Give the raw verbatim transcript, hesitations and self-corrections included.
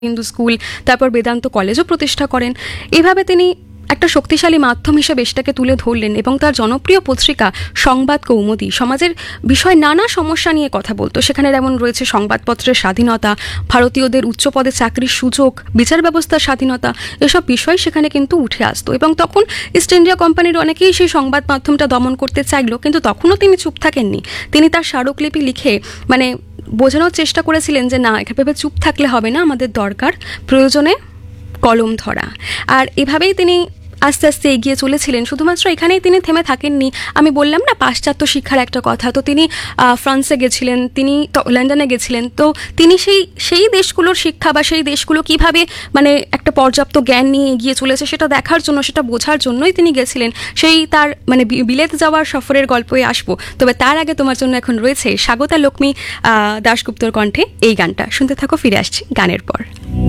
Hindu school, তারপর বেদান্ত কলেজও প্রতিষ্ঠা করেন। এভাবে তিনি একটা শক্তিশালী মাধ্যম হিসেবে সেটাকে তুলে ধরলেন এবং তার জনপ্রিয় পত্রিকা সংবাদ কৌমুদী সমাজের বিষয় নানা সমস্যা নিয়ে কথা বলতো। সেখানে যেমন রয়েছে সংবাদপত্রের স্বাধীনতা, ভারতীয়দের উচ্চ পদে চাকরির সুযোগ, বিচার ব্যবস্থার স্বাধীনতা, এসব বিষয় সেখানে কিন্তু উঠে আসতো। এবং তখন ইস্ট ইন্ডিয়া কোম্পানির অনেকেই সেই সংবাদ মাধ্যমটা দমন করতে চাইলো, কিন্তু তখনও তিনি চুপ থাকেননি। তিনি তার স্মারকলিপি লিখে মানে বোঝানোর চেষ্টা করেছিলেন যে না, এভাবে চুপ থাকলে হবে না, আমাদের দরকার প্রয়োজনে কলম ধরা। আর এভাবেই তিনি আস্তে আস্তে এগিয়ে চলেছিলেন। শুধুমাত্র এখানেই তিনি থেমে থাকেননি। আমি বললাম না পাশ্চাত্য শিক্ষার একটা কথা, তো তিনি ফ্রান্সে গেছিলেন, তিনি লন্ডনে গেছিলেন। তো তিনি সেই সেই দেশগুলোর শিক্ষা বা সেই দেশগুলো কিভাবে মানে একটা পর্যাপ্ত জ্ঞান নিয়ে এগিয়ে চলেছে সেটা দেখার জন্য, সেটা বোঝার জন্যই তিনি গেছিলেন। সেই তার মানে বিলেত যাওয়ার সফরের গল্পে আসবো। তবে তার আগে তোমার জন্য এখন রয়েছে স্বাগতা লক্ষ্মী দাশগুপ্তর কণ্ঠে এই গানটা। শুনতে থাকো, ফিরে আসছি গানের পর।